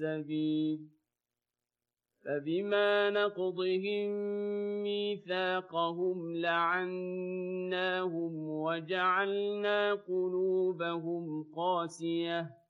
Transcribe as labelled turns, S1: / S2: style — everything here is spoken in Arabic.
S1: السبيل فبما نقضهم ميثاقهم لعناهم وجعلنا قلوبهم قاسية